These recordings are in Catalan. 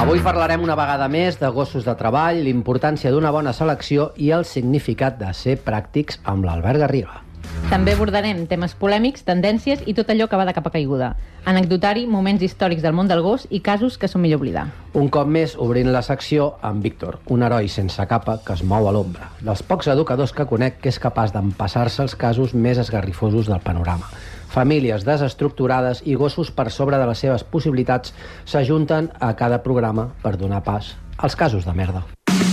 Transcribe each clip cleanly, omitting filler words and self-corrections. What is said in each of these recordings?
Avui parlarem una vegada més de gossos de treball, l'importància d'una bona selecció i el significat de ser pràctics amb l'Albert Garriga. També abordarem temes polèmics, tendències i tot allò que va de capa caiguda. Anecdotari, moments històrics del món del gos i casos que són millor oblidar. Un cop més, obrint la secció amb Víctor, un heroi sense capa que es mou a l'ombra. Dels pocs educadors que conec que és capaç d'empassar-se els casos més esgarrifosos del panorama. Famílies desestructurades i gossos per sobre de les seves possibilitats s'ajunten a cada programa per donar pas als casos de merda.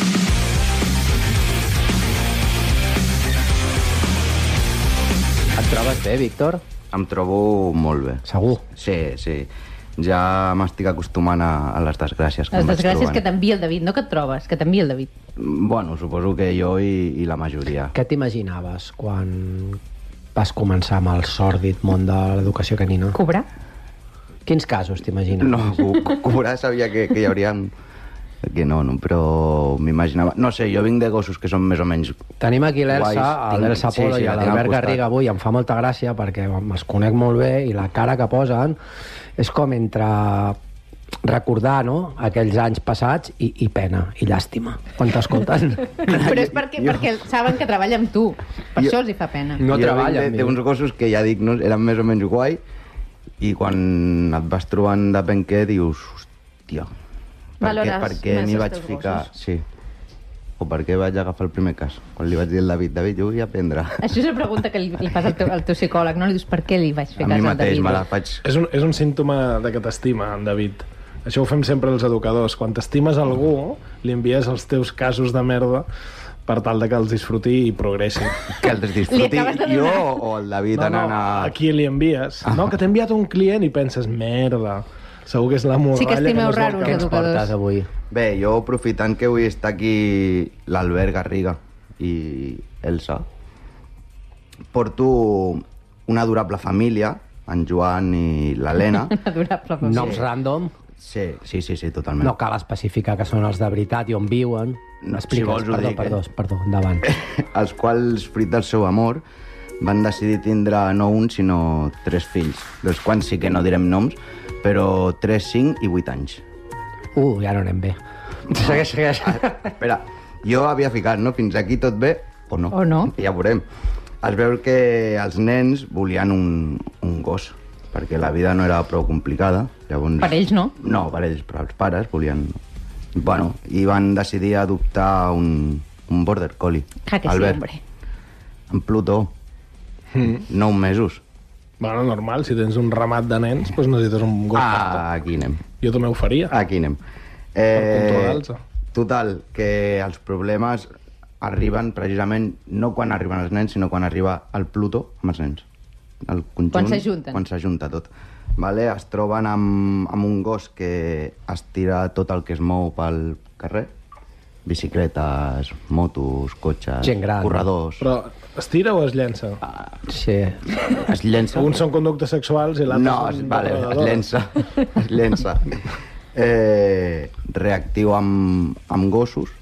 Et trobes bé, Víctor? Em trobo molt bé. Segur? Sí. Ja m'estic acostumant a les desgràcies que Les em vaig desgràcies trobant. que t'envia el David, no que et trobes, que t'envia el David. Bueno, suposo que jo i la majoria. Què t'imaginaves quan vas començar amb el sòrdid món de l'educació canina? Cobrar? Quins casos t'imagines? No, cobrar sabia que hi hauria... Que no, però m'imaginava... No sé, jo vinc de gossos que són més o menys... Tenim aquí l'Elsa, guais. l'Elsa Polo Sí, i la tinc al l'Albert costat. Garriga avui. Em fa molta gràcia perquè me'ls conec molt bé i la cara que posen és com entre recordar, no?, aquells anys passats i pena i llàstima quan t'escolten. Però és perquè saben que treballa amb tu. Per això els hi fa pena. No jo treballa vinc amb mi. d'uns gossos que ja dic, no, eren més o menys guai, i quan et vas trobant de penquer dius, hòstia, Valores per què més m'hi els vaig teus ficar? gossos. Sí. O per què vaig agafar el primer cas? Quan li vaig dir al David, jo vull aprendre. Això és la pregunta que li fas al teu psicòleg, no? Li dius, per què li vaig fer A mi cas al mateix David? me la faig... És un símptoma de que t'estima, en David. Això ho fem sempre els educadors. Quan t'estimes algú, li envies els teus casos de merda per tal de que els disfruti i progressi. Que els disfruti Li acabes de jo donar. o el David anant a... a qui li envies? No, que t'he enviat un client i penses, merda, segur que és la morralla Sí que estimeu no es vol raro, que- Què ens educadors. portes avui? Bé, jo aprofitant que avui està aquí l'Albert Garriga i Elsa, porto una adorable família, en Joan i l'Helena. Adorable. família. Noms random? Sí, totalment. No cal especificar que són els de veritat i on viuen. No, Expliques, si vols ho dic, perdó, endavant. Els quals, fruit del seu amor, van decidir tindre no un, sinó 3 fills, dels quals sí que no direm noms, però 3, 5 i 8 anys. Ja no anem bé. Segueix. Espera, jo havia ficat, no? Fins aquí tot bé o no? O no. Ja veurem. Es veu que els nens volien un gos, perquè la vida no era prou complicada. Llavors... Per ells no. No, per ells, però els pares volien... Bueno, i van decidir adoptar un border collie. Clar que sí, Albert, hombre. en Plutó. 9 mesos. Bueno, normal, si tens un ramat de nens, doncs necessites un gos. Aquí anem. Jo també ho faria. Aquí anem. controlar-los. Total, que els problemes arriben precisament no quan arriben els nens, sinó quan arriba el Plutó amb els nens. El conjunt, Quan s'ajunten. Quan s'ajunta tot. Vale? Es troben amb un gos que es tira tot el que es mou pel carrer. Bicicletes, motos, cotxes, Gent gran. corredors... Però es tira o es llença? Sí. Es llença. Uns són conductes sexuals i l'altre No, són vale, es depredadors. llença. Es llença. Reactiu amb gossos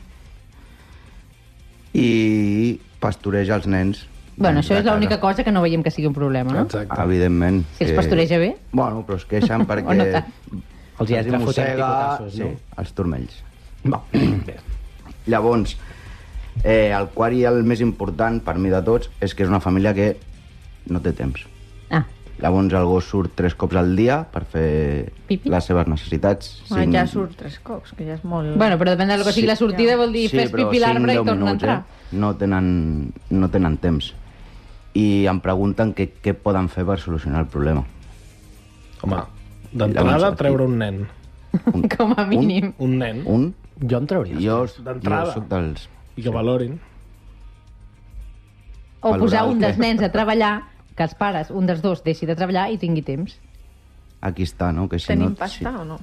i pastoreja els nens. Bueno, això de és l'única casa. cosa que no veiem que sigui un problema, no? Exacte. Evidentment. Si els pastoreja bé? Bueno, però es queixen perquè... O no tant? Els hi entra fotent mossega, picotazos, no? sí, els turmells. Va, bé. Llavors, el quart i el més important per mi de tots és que és una família que no té temps. Ah, Llavors el gos surt 3 cops al dia per fer Pipi? les seves necessitats. Bueno, ja surt 3 cops, que ja és molt... bueno, però depèn del que sigui la sortida, vol dir fes però pipi l'arbre i 5-10 torna a entrar. No tenen temps. I em pregunten què poden fer per solucionar el problema. Home, d'entrada Llavors, treure un nen. Com a mínim. Un nen. Un, Jo en trauria. jo D'entrada. soc dels... I que valorin. O valorar posar el un què? dels nens a treballar, que els pares, un dels dos, deixi de treballar i tingui temps. Aquí està, no? Que si Tenim no, pasta o no?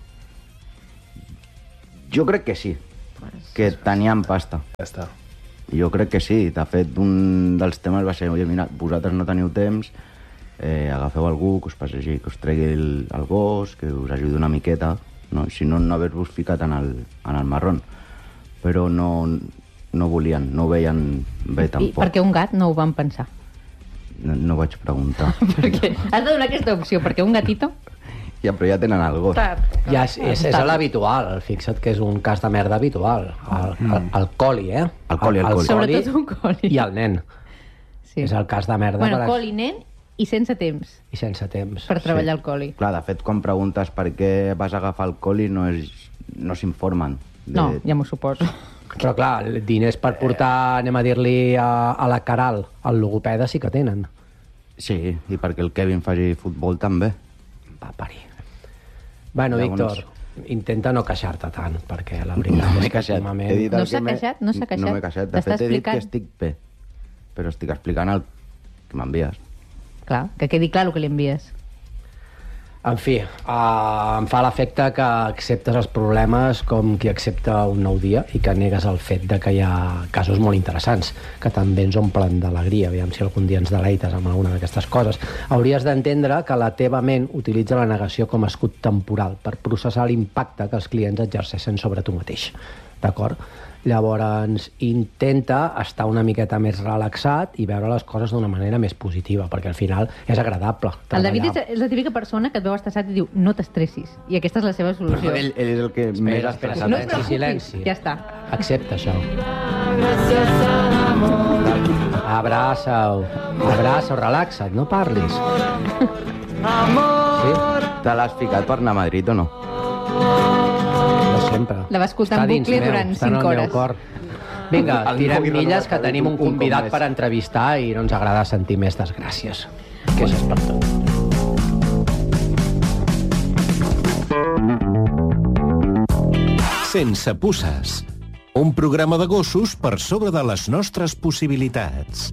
Jo crec que sí, que tenien pasta. Ja està. Jo crec que sí. De fet, un dels temes va ser oye, mira, vosaltres no teniu temps, agafeu algú que us passegi, que us tregui el gos, que us ajudi una miqueta, no? Si no, no haver-vos ficat en el marrón. Però no volien, no ho veien bé I tampoc. per què un gat no ho van pensar? No vaig preguntar. Perquè has de donar aquesta opció, perquè un gatito... Ja, però ja tenen el gos. Ja és l'habitual, fixa't que és un cas de merda habitual. El coli, eh? El coli. Sobretot un coli. I el nen. Sí. És el cas de merda. Bueno, coli, nen i sense temps I sense temps. per treballar el coli. Clar, de fet, quan preguntes per què vas agafar el coli, no s'informen. No, ja m'ho suposo. Però clar, diners per portar, anem a dir-li a la Caral, al logopeda sí que tenen. Sí, i perquè el Kevin faci futbol també. Va parir. Bueno, Llavors... Víctor, intenta no queixar-te tant, perquè la veritat No és m'he que queixat. últimament... He dit No el s'ha que queixat? No s'ha queixat? No m'he queixat. De T'està fet, he dit que explicant? estic bé. Però estic explicant el que m'envies. Clar, que quedi clar el que li envies. En fi, em fa l'efecte que acceptes els problemes com qui accepta un nou dia i que negues el fet de que hi ha casos molt interessants, que també ens omplen d'alegria. Aviam si algun dia ens deleites amb alguna d'aquestes coses. Hauries d'entendre que la teva ment utilitza la negació com a escut temporal per processar l'impacte que els clients exerceixen sobre tu mateix. D'acord? Llavors, intenta estar una miqueta més relaxat i veure les coses d'una manera més positiva, perquè al final és agradable. El David és la típica persona que et veu estressat i diu no t'estressis, i aquesta és la seva solució. Ell és el que més espera, estressat. No et preocupis, silenci. ja està. Accepta això. Abraça-ho, relaxa't, no parlis. Sí? Te l'has ficat per anar a Madrid o no? No sempre. La va escoltar Està en dins bucle meu, durant està en 5 el meu hores. cor. Vinga, El tirem meu milles, que cop tenim un més. convidat per entrevistar i no ens agrada sentir més desgràcies. Queixes per tot. Sense puces. Un programa de gossos per sobre de les nostres possibilitats.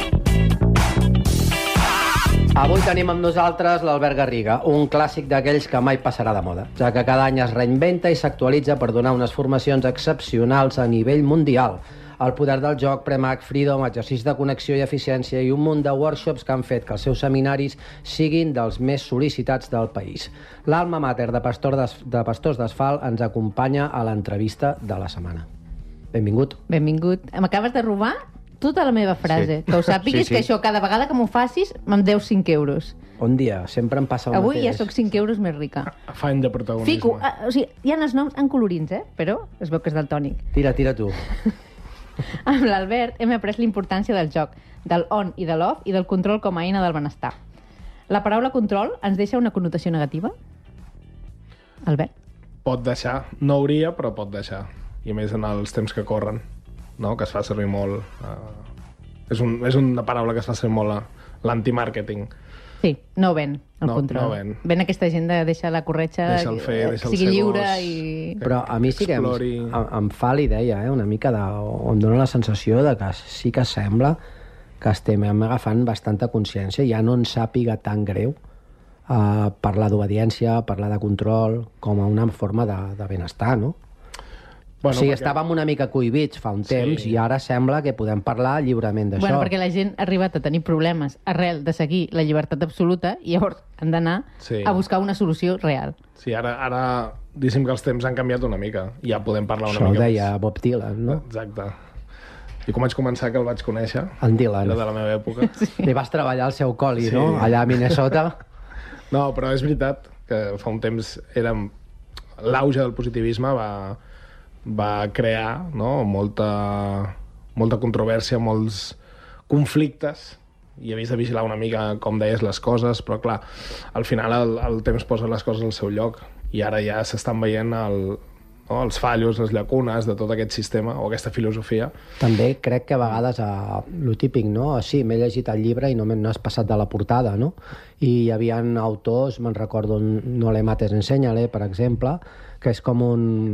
Avui tenim amb nosaltres l'Albert Garriga, un clàssic d'aquells que mai passarà de moda, ja que cada any es reinventa i s'actualitza per donar unes formacions excepcionals a nivell mundial. El poder del joc, Premac, Freedom, exercici de connexió i eficiència i un munt de workshops que han fet que els seus seminaris siguin dels més sol·licitats del país. L'alma mater de Pastors d'Asfalt ens acompanya a l'entrevista de la setmana. Benvingut. Benvingut. M'acabes de robar tota la meva frase. Sí. Que ho sàpiguis, Sí. que això, cada vegada que m'ho facis, me'n deus 5 euros. Bon dia, sempre em passa el Avui ja mateix. sóc 5 euros més rica. Afany de protagonisme. Fico, o sigui, hi ha els noms en colorins, però es veu que és daltònic. Tira tu. Amb l'Albert hem après l'importància del joc, del on i de l'off i del control com a eina del benestar. La paraula control ens deixa una connotació negativa? Albert? Pot deixar. No hauria, però pot deixar. I a més en els temps que corren, no? Que es fa servir molt... És una paraula que es fa servir molt a l'antimàrqueting. Sí, no ven el No, control. no ven. Ven aquesta gent de deixar la corretja, Deixa'l fer, deixa'l sigui ser lliure gos. i... Però a mi sí que Explori. em fa la idea, una mica em dóna la sensació de que sí que sembla que estem agafant bastanta consciència, ja no ens sàpiga tan greu parlar d'obediència, parlar de control, com a una forma de benestar, no? Bueno, O sigui, perquè- estàvem una mica cohibits fa un temps Sí. i ara sembla que podem parlar lliurement d'això. Bueno, perquè la gent ha arribat a tenir problemes arrel de seguir la llibertat absoluta i llavors han d'anar Sí. a buscar una solució real. Sí, ara diguéssim que els temps han canviat una mica. Ja podem parlar una Això ho mica deia Bob Dylan, no? Exacte. I com vaig començar, que el vaig conèixer, En Dylan. era de la meva època. Li vas treballar al seu col·li, Sí. no? Allà a Minnesota. No, però és veritat que fa un temps l'auge del positivisme va crear, no? molta controvèrsia, molts conflictes, i havies de vigilar una mica, com deies, les coses, però clar, al final el temps posa les coses al seu lloc, i ara ja s'estan veient els fallos, les llacunes de tot aquest sistema o aquesta filosofia. També crec que a vegades, lo típic, no? Sí, m'he llegit el llibre i no has passat de la portada, no? I hi havia autors, me'n recordo No le mates, enséñale, per exemple, que és com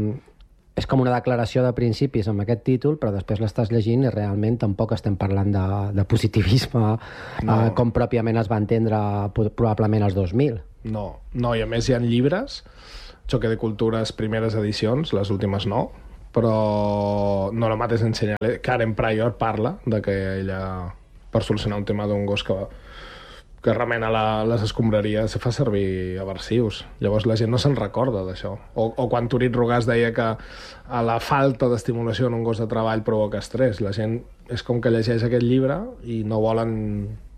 una declaració de principis amb aquest títol, però després l'estàs llegint i realment tampoc estem parlant de positivisme com pròpiament es va entendre probablement als 2000. No, i a més hi ha llibres, Choque de Cultures, primeres edicions, les últimes no, però No lo mates, enséñale. Karen Pryor parla de que ella, per solucionar un tema d'un gos que remena les escombraries, fa servir aversius. Llavors la gent no se'n recorda d'això. O quan Turit Rogàs deia que a la falta d'estimulació en un gos de treball provoca estrès. La gent és com que llegeix aquest llibre i no volen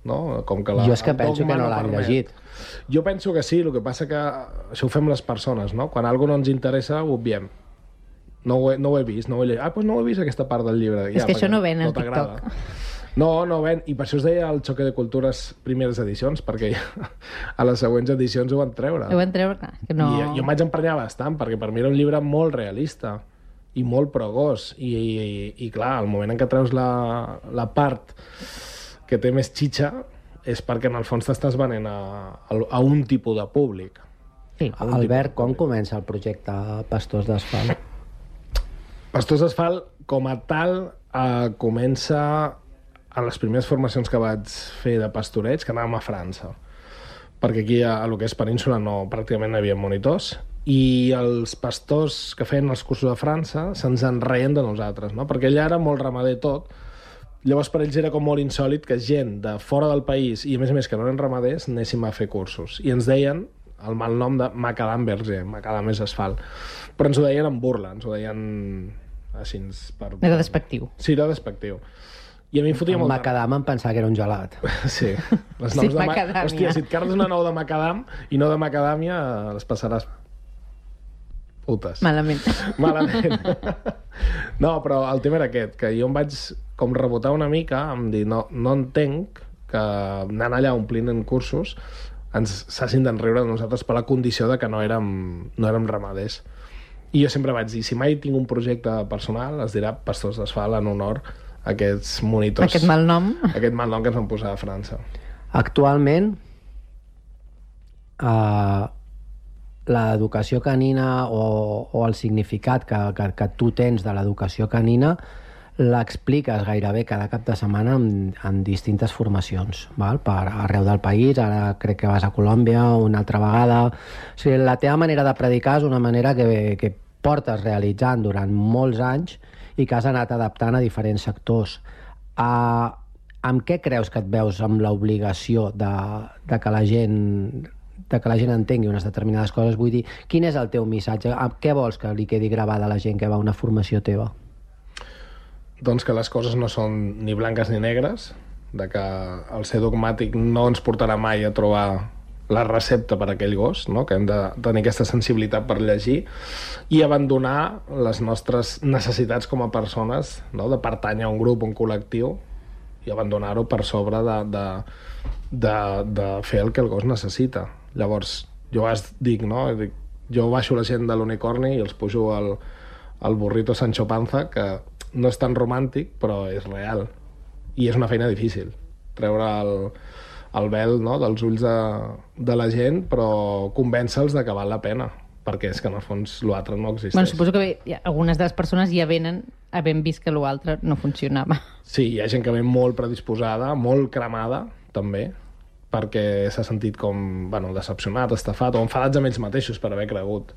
no? Com que Jo és que el penso dogma que no l'han permet. llegit. Jo penso que sí, el que passa que això ho fem les persones, no? Quan algú no ens interessa, ho obviem. No ho he vist, no ho he llegit. Doncs no ho he vist aquesta part del llibre. És que això perquè no ven al t'agrada. TikTok. No ven, i per això es deia el xoque de cultures primeres edicions, perquè a les següents edicions ho van treure. Ho van treure, clar, que no... I jo em vaig emprenyar bastant, perquè per mi era un llibre molt realista i molt progós. I clar, al moment en què treus la part que té més xitxa és perquè en el fons t'estàs venent a un tipus de públic. Sí. Albert, com comença el projecte Pastors d'Asfalt? Pastors d'Asfalt, com a tal, comença a les primeres formacions que vaig fer de pastoreig, que anàvem a França. Perquè aquí, a lo que és península, pràcticament no hi havia monitors, i els pastors que feien els cursos de França se'ns en reien de nosaltres, no? Perquè allà era molt ramader tot. Llavors per ells era com molt insòlit que gent de fora del país, i a més que no eren ramaders, anéssim a fer cursos. I ens deien el malnom de macadam verger, macadam és asfalt. Però ens ho deien en burla, ens ho deien així... Era despectiu. Sí, era despectiu. I a mi em fotia molt... Macadam em pensava que era un gelat. Sí. Les Sí, nous de macadàmia. Hòstia, si et cardes una nou de macadam i no de macadàmia, les passaràs putes. Malament. Malament. No, però el tema era aquest, que jo em vaig com rebotar una mica, em dir, no entenc que anant allà omplint en cursos ens s'hagin d'enriure de nosaltres per la condició de que no érem ramaders. I jo sempre vaig dir, si mai tinc un projecte personal, es dirà Pastors d'Asfalt en honor a aquests monitors. Aquest malnom. Aquest malnom que ens van posar a França. Actualment, l'educació canina o el significat que tu tens de l'educació canina l'expliques gairebé cada cap de setmana en distintes formacions, val? Per arreu del país. Ara crec que vas a Colòmbia una altra vegada. O sigui, la teva manera de predicar és una manera que portes realitzant durant molts anys i que has anat adaptant a diferents sectors. Amb què creus que et veus amb l'obligació de que la gent entengui unes determinades coses? Vull dir, quin és el teu missatge? Què vols que li quedi gravada a la gent que va a una formació teva? Doncs que les coses no són ni blanques ni negres, de que el ser dogmàtic no ens portarà mai a trobar la recepta per a aquell gos, no? Que hem de tenir aquesta sensibilitat per llegir i abandonar les nostres necessitats com a persones, no? De pertànyer a un grup, un col·lectiu, i abandonar-ho per sobre de fer el que el gos necessita. Llavors, jo dic, no? Jo baixo la gent de l'unicorni i els pujo al burrito Sancho Panza, que no és tan romàntic, però és real. I és una feina difícil, treure el vel, no?, dels ulls de la gent, però convèncer-los de que val la pena, perquè és que en el fons l'altre no existeix. Bueno, suposo que algunes de les persones ja venen havent vist que l'altre no funcionava. Sí, hi ha gent que ve molt predisposada, molt cremada, també, perquè s'ha sentit com, bueno, decepcionat, estafat, o enfadats amb ells mateixos per haver cregut.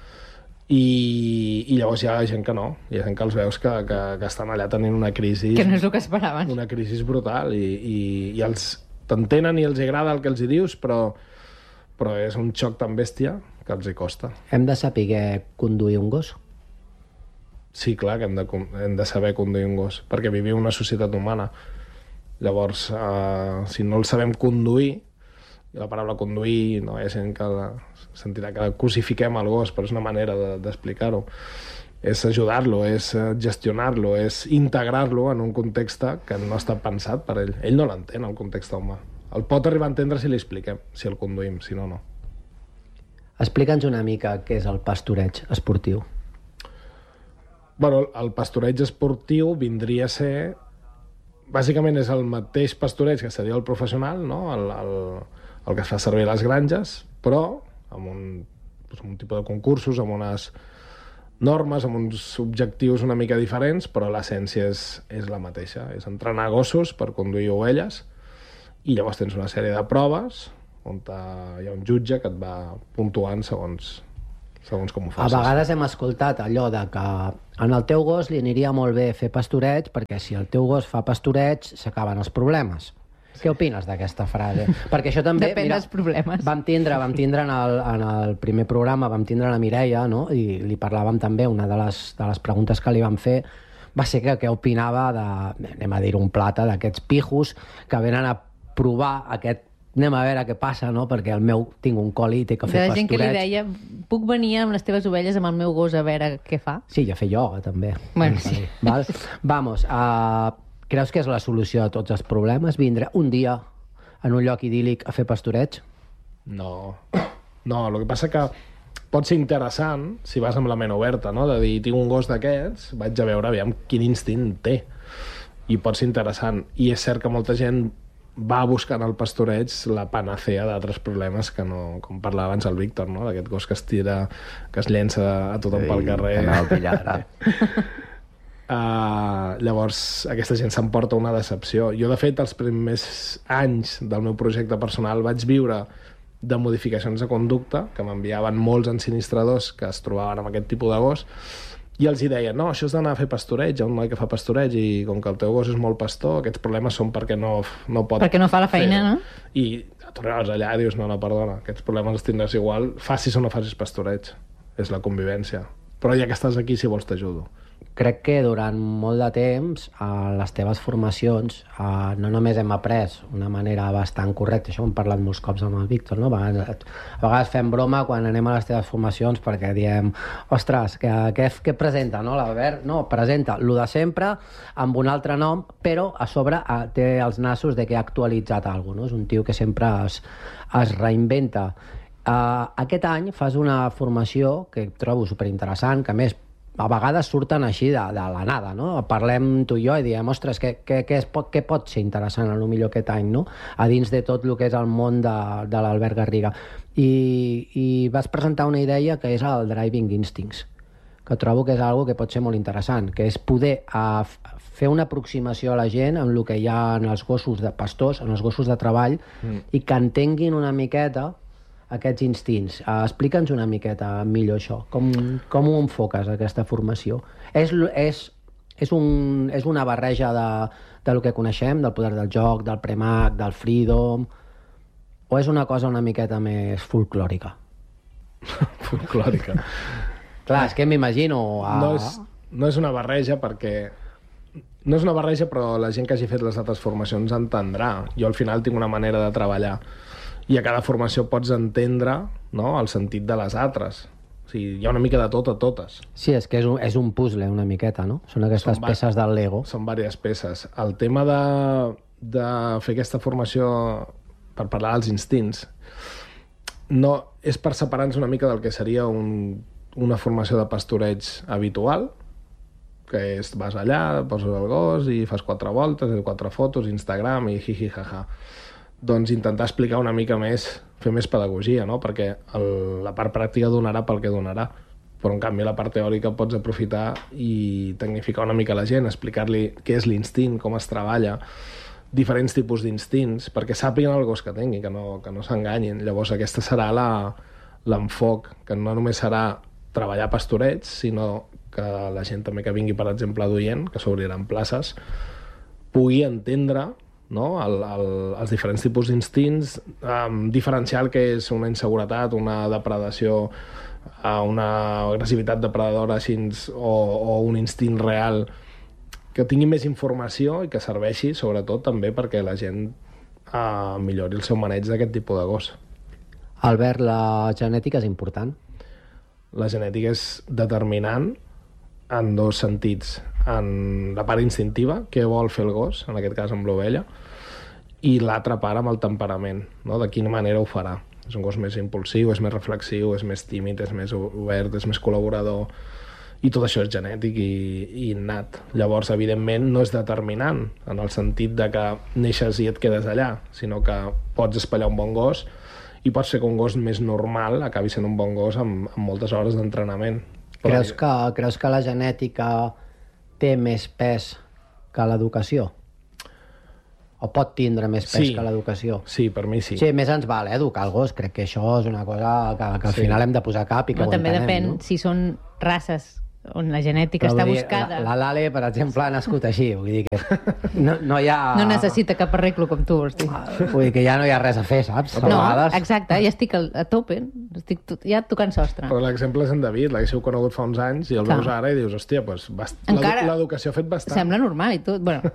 I llavors hi ha gent que no, hi ha gent que els veus que estan allà tenint una crisi, Que no és el que esperaven. una crisi brutal, i els t'entenen i els agrada el que els hi dius, però és un xoc tan bèstia que els hi costa. Hem de saber conduir un gos? Sí, clar que hem de saber conduir un gos, perquè vivim en una societat humana. Llavors, si no el sabem conduir, i la paraula conduir, no hi ha gent que sentirà que cosifiquem el gos, però és una manera d'explicar-ho. És ajudar-lo, és gestionar-lo, és integrar-lo en un context que no està pensat per ell. Ell no l'entén, el context humà. El pot arribar a entendre si li expliquem, si el conduïm, si no, no. Explica'ns una mica què és el pastoreig esportiu. Bueno, el pastoreig esportiu vindria a ser... Bàsicament és el mateix pastoreig que seria el professional, no? El que es fa servir a les granges, però amb un tipus de concursos, amb unes normes, amb uns objectius una mica diferents, però l'essència és la mateixa. És entrenar gossos per conduir ovelles, i llavors tens una sèrie de proves on hi ha un jutge que et va puntuant segons com ho A facis. vegades hem escoltat allò de que en el teu gos li aniria molt bé fer pastoreig perquè si el teu gos fa pastoreig s'acaben els problemes. Què opines d'aquesta frase? Perquè això també... Depèn dels problemes. Vam tindre en el primer programa, vam tindre la Mireia, no? I li parlàvem també, una de les preguntes que li vam fer va ser que què opinava de, anem a dir un plata, d'aquests pijos que venen a provar aquest anem a veure què passa, no? Perquè el meu tinc un coli i té que fer De gent que li pastorets. deia, puc venir amb les teves ovelles amb el meu gos a veure què fa? Sí, i a fer ioga, també. Bueno, sí. Val? Vamos, creus que és la solució a tots els problemes? Vindre un dia en un lloc idíl·lic a fer pastorets? No, el que passa que pot ser interessant si vas amb la ment oberta, no? De dir, tinc un gos d'aquests, vaig a veure aviam quin instint té. I pot ser interessant. I és cert que molta gent va buscant el pastoreig la panacea d'altres problemes que no, com parlava abans el Víctor, no? D'aquest gos que es tira, que es llença a tothom pel carrer. Anava a pillar, Llavors aquesta gent s'emporta una decepció. Jo, de fet, els primers anys del meu projecte personal vaig viure de modificacions de conducta que m'enviaven molts ensinistradors que es trobaven amb aquest tipus de gos i els hi deien, no, això és d'anar a fer pastoreig, hi ha un noi que fa pastoreig i com que el teu gos és molt pastor, aquests problemes són perquè no pot Perquè no fa la feina, fer-ho. no? I tornaves allà i dius, no, perdona, aquests problemes els tindràs igual, facis o no facis pastoreig. És la convivència. Però ja que estàs aquí, si vols t'ajudo. Crec que durant molt de temps a les teves formacions no només hem après una manera bastant correcta, això ho hem parlat molts cops amb el Víctor, no? A vegades fem broma quan anem a les teves formacions perquè diem, ostres, què presenta, no, l'Albert? No, presenta lo de sempre amb un altre nom, però a sobre té els nassos de que ha actualitzat alguna cosa, no? És un tio que sempre es reinventa. Aquest any fas una formació que trobo superinteressant, que a més a vegades surten així de la nada, no? Parlem tu i jo i diem, ostres, què pot ser interessant a lo millor aquest any, no? A dins de tot el que és el món de l'Albert Garriga. I vas presentar una idea que és el Driving Instincts, que trobo que és algo que pot ser molt interessant, que és poder fer una aproximació a la gent amb el que hi ha en els gossos de pastors, en els gossos de treball, i que entenguin una miqueta aquests instints. Explica'ns una miqueta millor això. Com ho enfoques, aquesta formació? És una barreja del que coneixem, del poder del joc, del premac, del freedom, o és una cosa una miqueta més folclòrica? Folclòrica. Clar, és que m'imagino... No és una barreja perquè... No és una barreja, però la gent que hagi fet les altres formacions entendrà. Jo al final tinc una manera de treballar i a cada formació pots entendre, no?, el sentit de les altres. O sigui, hi ha una mica de tot a totes. Sí, és que és un puzzle una miqueta, no? Són aquestes peces del Lego. Són diverses peces. El tema de fer aquesta formació per parlar dels instints no és per separar-nos una mica del que seria una formació de pastoreig habitual, que és, vas allà, poses el gos i fas 4 voltes, 4 fotos, Instagram i jiji jaja. Doncs intentar explicar una mica més, fer més pedagogia, no? Perquè la part pràctica donarà pel que donarà, però en canvi la part teòrica pots aprofitar i tecnificar una mica la gent, explicar-li què és l'instint, com es treballa, diferents tipus d'instints, perquè sàpiguen el gos que tingui, que no s'enganyin. Llavors aquesta serà l'enfoc, que no només serà treballar pastoreig, sinó que la gent també que vingui, per exemple, d'oient, que s'obriran places, pugui entendre, no?, els diferents tipus d'instints, diferenciar el que és una inseguretat, una depredació, una agressivitat depredadora així, o un instint real, que tingui més informació i que serveixi sobretot també perquè la gent millori el seu maneig d'aquest tipus de gos. Albert, la genètica és important? La genètica és determinant en 2 sentits. En la part instintiva, què vol fer el gos, en aquest cas amb l'ovella, i l'altra part amb el temperament, no? De quina manera ho farà. És un gos més impulsiu, és més reflexiu, és més tímid, és més obert, és més col·laborador, i tot això és genètic i innat. Llavors, evidentment, no és determinant en el sentit de que neixes i et quedes allà, sinó que pots espellar un bon gos i pots fer que un gos més normal acabi sent un bon gos amb moltes hores d'entrenament. Creus que la genètica té més pes que l'educació? O pot tindre més pes que l'educació? Sí, per mi sí. Sí, més ens val, educar el gos. Crec que això és una cosa que al final hem de posar cap i que ho entenem. També depèn si són races on la genètica està buscada. La Lale, per exemple, ha nascut així. Vull dir que no hi ha... No necessita cap arreglo, com tu vols dir. Vull dir que ja no hi ha res a fer, saps? No, exacte, ja estic a tope. Estic ja tocant sostre. Però l'exemple és en David, l'haguéssiu conegut fa uns anys i el veus ara i dius, hòstia, doncs l'educació ha fet bastant. Sembla normal i tot. Bueno,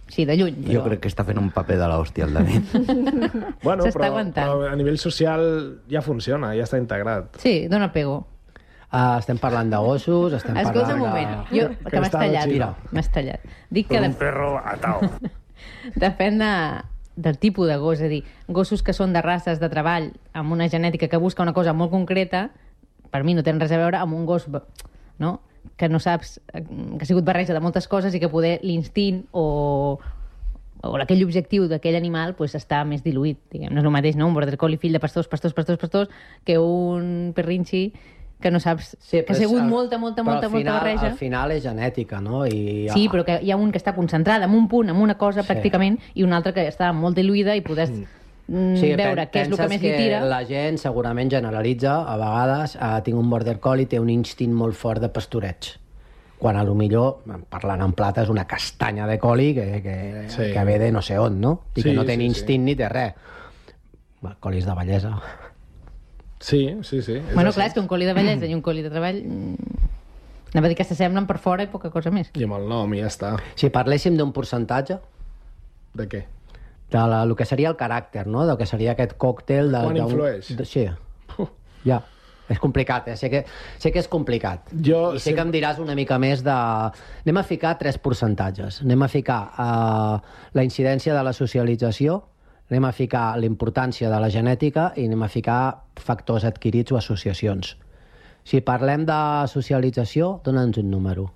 Sí, de lluny. Jo crec que està fent un paper de l'hòstia, el David. Bueno, S'està aguantant. però a nivell social ja funciona, ja està integrat. Sí, dona pego. Estem parlant de gossos, estem Escolta un parlant moment, jo, que m'has Cristal tallat. Chino. M'has tallat. Dic que perro atao. depèn del tipus de gos, és a dir, gossos que són de races de treball amb una genètica que busca una cosa molt concreta, per mi no tenen res a veure amb un gos, no?, que no saps, que ha sigut barreja de moltes coses i que poder l'instint o aquell objectiu d'aquell animal pues, està més diluït. Diguem. No és el mateix, no? Un border collie fill de pastors, que un perrinxi que no saps, que ha sigut molta barreja. Al final és genètica, no? Sí, però que hi ha un que està concentrat en un punt, en una cosa pràcticament, i un altre que està molt diluïda i poder veure què és el que més li tira. La gent segurament generalitza, a vegades, tinc un border collie, té un instint molt fort de pastoreig. Quan a lo millor, parlant en plata, és una castanya de collie que ve de no sé on, no? I que no té ni instint ni té res. Collies de bellesa. Sí. Bueno, clar, és que un collie de bellesa i un collie de treball... Anava a dir que s'assemblen per fora i poca cosa més. I amb el nom i ja està. Si parléssim d'un percentatge... De què? El que seria el caràcter, no? Del que seria aquest còctel... Quan influeix? Sí. Ja. És complicat, Sé que és complicat. I sé que em diràs una mica més de... Anem a ficar 3 percentatges. Anem a ficar la incidència de la socialització, anem a ficar la importància de la genètica i anem a ficar factors adquirits o associacions. Si parlem de socialització, dona'ns un número.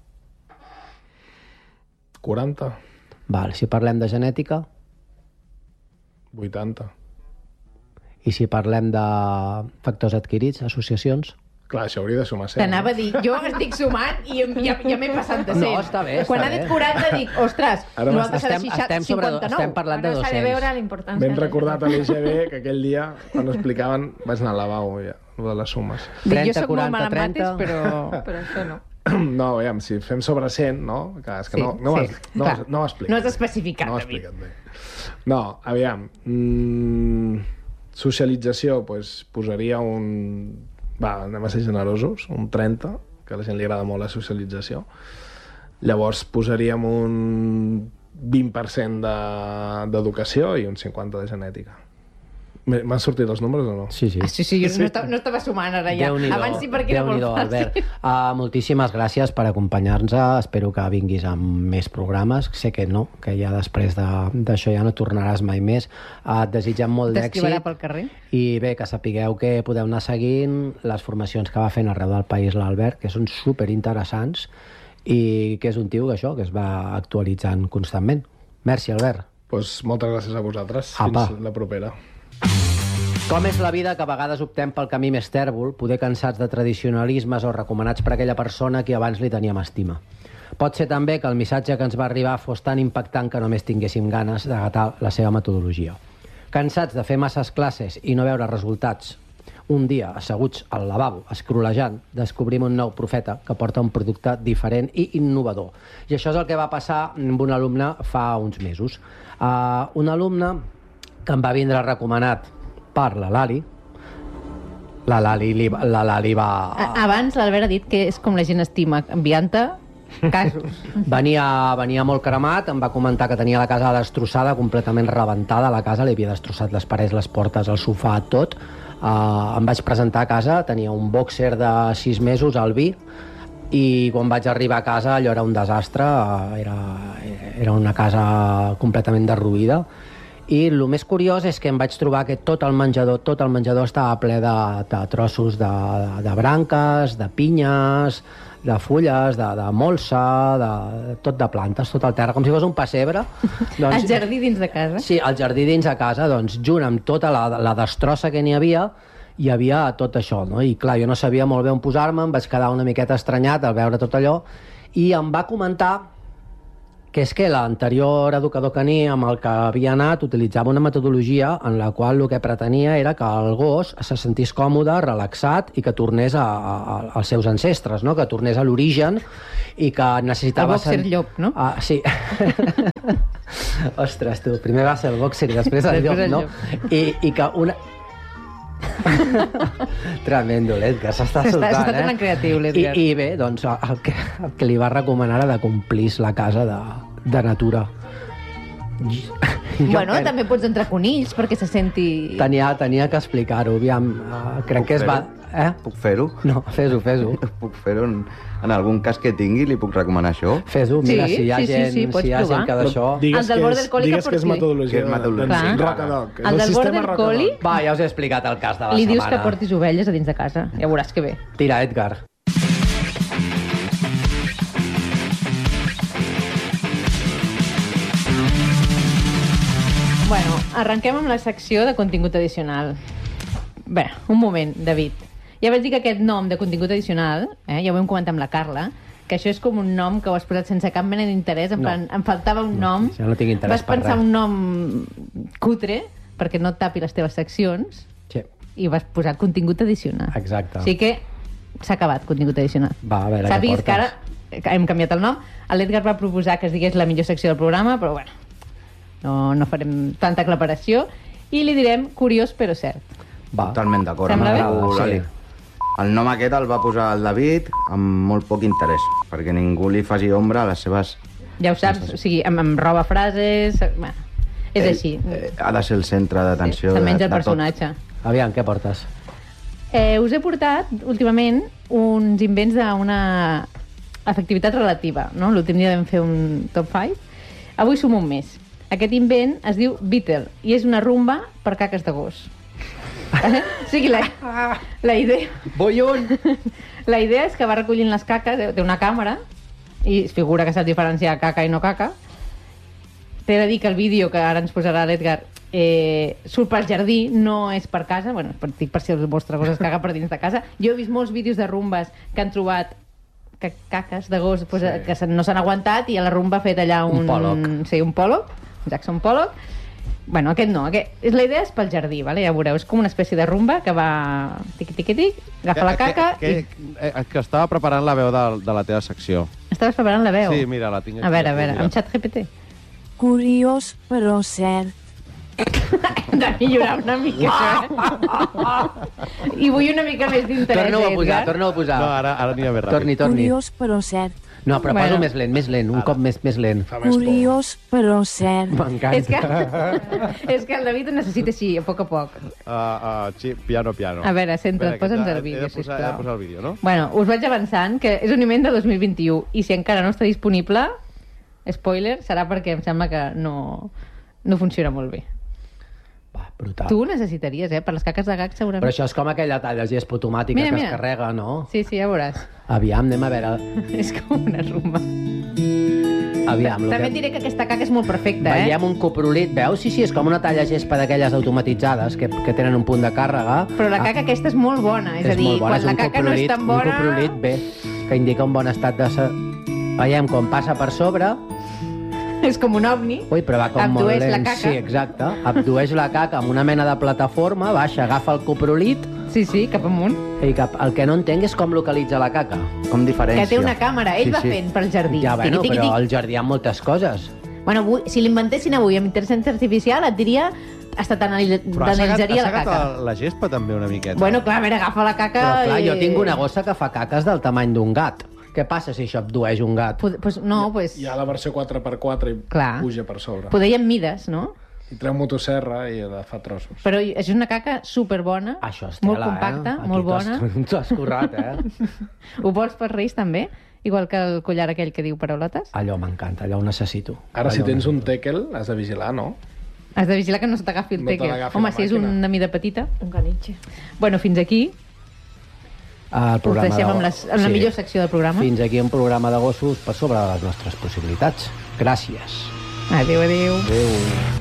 40. Val. Si parlem de genètica... 80. I si parlem de factors adquirits, associacions... Clar, això hauria de sumar 100. T'anava a dir, jo estic sumant i ja m'he passat de 100. No, està bé, Quan ha dit 40 dic, ostres, nosaltres serà 59. Estem parlant de 200. S'ha de veure l'importància. Ben recordat a l'IGB que aquell dia, quan ho explicaven, vaig anar al lavabo ja, de les sumes. Dic, jo 30, soc molt 40, mal en mates, 30. però... Però això no. No, aviam, si fem sobre 100, no? Clar, és que Sí, no ho explicat. No has especificat, No ho has David. explicat bé. No, aviam. Socialització, doncs posaria un... Va, anem a ser generosos, un 30, que a la gent li agrada molt la socialització. Llavors posaríem un 20% d'educació i un 50% de genètica. M'han sortit els números o no? Sí. Sí, jo no estava sumant ara ja. Abans sí perquè era molt fàcil. Albert. Moltíssimes gràcies per acompanyar-nos. Espero que vinguis amb més programes. Sé que no, que ja després d'això ja no tornaràs mai més. Et desitgem molt d'èxit. T'esquivarà pel carrer. I bé, que sapigueu que podeu anar seguint les formacions que va fent arreu del país l'Albert, que són superinteressants i que és un tio que es va actualitzant constantment. Merci, Albert. Doncs moltes gràcies a vosaltres. Apa. Fins la propera. Com és la vida que a vegades optem pel camí més tèrbol, poder cansats de tradicionalismes o recomanats per aquella persona que abans li teníem estima. Pot ser també que el missatge que ens va arribar fos tan impactant que només tinguéssim ganes d'agatar la seva metodologia. Cansats de fer masses classes i no veure resultats, un dia, asseguts al lavabo, escrolejant, descobrim un nou profeta que porta un producte diferent i innovador. I això és el que va passar amb un alumne fa uns mesos. Un alumne que em va vindre recomanat per la Lali. La Lali va... Abans l'Albert ha dit que és com la gent estima, enviant-te casos. Venia molt cremat, em va comentar que tenia la casa destrossada, completament rebentada, la casa, li havia destrossat les parets, les portes, el sofà, tot. Em vaig presentar a casa, tenia un boxer de 6 mesos al vi, i quan vaig arribar a casa allò era un desastre, era una casa completament derruïda. I el més curiós és que em vaig trobar que tot el menjador estava ple de trossos de branques, de pinyes, de fulles, de molsa, tot de plantes, tot el terra, com si fos un pessebre. El jardí dins de casa? Sí, el jardí dins de casa, doncs, junt amb tota la destrossa que n'hi havia, hi havia tot això, no? I clar, jo no sabia molt bé on posar-me, em vaig quedar una miqueta estranyat al veure tot allò, i em va comentar que és que l'anterior educador caní amb el que havia anat utilitzava una metodologia en la qual el que pretenia era que el gos se sentís còmode, relaxat i que tornés als seus ancestres, no? Que tornés a l'origen i que necessitava... El boxer llop, no? Sí. Ostres, tu, primer va ser el boxer i després el llop, no? I que una... Tremendo, l'Edgar, s'està soltant, S'està tornant creatiu, l'Edgar. I bé, doncs el que li va recomanar era de complir la casa de natura. Bueno, també pots entrar conills perquè se senti... Tenia que explicar-ho, aviam. Crec que es va... Puc fer-ho? No, fes-ho. Puc fer-ho en algun cas que tingui, li puc recomanar això? Fes-ho, mira, si hi ha gent, pots si hi ha gent que d'això... Digues El del Border Collie digues que és metodologia. Que és metodologia. Clar. Rocadoc. El del Border Collie Va, ja us he explicat el cas de la li setmana. dius que portis ovelles a dins de casa. Ja veuràs que bé. Tira, Edgar. Bueno, arrenquem amb la secció de contingut addicional. Bé, un moment, David. Ja vaig dir que aquest nom de contingut addicional, ja ho vam comentar amb la Carla, que això és com un nom que ho has posat sense cap mena d'interès, en plan, em faltava un nom. Ja no tinc interès Vas per pensar res. un nom cutre, perquè no et tapi les teves seccions, Sí, i vas posar contingut addicional. exacte. O sigui que s'ha acabat contingut addicional. Va, a veure S'ha què vist que portes. ara hem canviat el nom. L'Edgar va proposar que es digués la millor secció del programa, però bueno, no farem tanta aclaparació. I li direm curiós però cert. Va. Totalment d'acord. Sembla bé? Sí. El nom aquest el va posar el David amb molt poc interès, perquè ningú li faci ombra a les seves... Ja ho saps, o sigui, em roba frases... Bueno, és així. Ha de ser el centre d'atenció Se'n menja el de tot. personatge. Aviam, què portes? Us he portat, últimament, uns invents d'una efectivitat relativa. No? L'últim dia vam fer un top 5. Avui som un més. Aquest invent es diu Beetle i és una rumba per caques de gos. O sigui, la idea... Vull un! La idea és que va recollint les caques, té una càmera, i es figura que sap diferenciar caca i no caca. T'he de dir que el vídeo que ara ens posarà l'Edgar surt pel jardí, no és per casa, bueno, dic per si el vostre gos es caga per dins de casa. Jo he vist molts vídeos de rumbes que han trobat caques de gos pues, que no s'han aguantat i a la rumba ha fet allà un Pollock. Sí, un Pollock, Jackson Pollock. Bueno, aquest no, la idea és pel jardí, vale? Ja veureu, és com una espècie de rumba que va tiqui-tiqui-tic, agafa la caca que estava preparant la veu de la teva secció. Estaves preparant la veu? Sí, mira, la tinc aquí. A veure, amb ChatGPT. Curiós però cert. Hem de millorar una mica, això, I vull una mica més d'interès, Edgar. Torna-ho a posar. No, ara anirà més ràpid. Torni. Curiós però cert. No, però Bueno. poso més lent, un cop més lent. Fa més por. Curiós però cert. M'encanta. És que el David ho necessita així, a poc a poc. Sí, piano. A veure, centra't, posa'ns el He vídeo, de posar el vídeo, no? Bueno, us vaig avançant que és un invent de 2021 i si encara no està disponible, spoiler, serà perquè em sembla que no funciona molt bé. Va, brutal. Tu ho necessitaries, per les caques de gag segurament. Però això és com aquella talla gespa automàtica Mira, que mira. es carrega, no? Sí, ja veuràs. Aviam, anem a veure... És com una rumba. Aviam, lo També et que... diré que aquesta caca és molt perfecta, Veiem un coprolit, veus? Sí, és com una talla gespa d'aquelles automatitzades que tenen un punt de càrrega. Però la caca aquesta és molt bona, és a dir, molt bona, quan la caca no és tan bona... Un coprolit, bé, que indica un bon estat de... Veiem com passa per sobre... És com un ovni. Ui, però va com molt Abdueix lent. la caca. Sí, exacte. Abdueix la caca amb una mena de plataforma, baixa, agafa el coprolit Sí, cap amunt. i el que no entenc és com localitza la caca. Com diferència. Que té una càmera, ell va fent pel jardí. Ja, bueno, Tiqui, tiqui, però tiqui. al jardí hi ha moltes coses. Bueno, si l'inventessin avui amb intel·ligència artificial et diria hasta t'analitzaria la caca. la gespa també una miqueta. Bueno, clar, a veure, agafa la caca Però clar, i... jo tinc una gossa que fa caques del tamany d'un gat. Què passa si això abdueix un gat? Pues no, pues... Hi ha la versió 4x4 i Clar. puja per sobre. Poder en mides, no? I treu motosserra i la fa trossos. Però és una caca superbona, Això és tela, molt compacta, Aquí molt bona. T'has currat, Ho vols per Reis, també? Igual que el collar aquell que diu paraulotes? Allò m'encanta, allò ho necessito. Ara, si Allò tens ho un teckel, has de vigilar, no? Has de vigilar que no se t'agafi el No te teque. l'agafi Home, la si és màquina. una mida petita... Un caniche. Bueno, fins aquí. El Us deixem amb la millor secció del programa. Fins aquí un programa de gossos per sobre de les nostres possibilitats. Gràcies. Adéu, adéu. Adéu.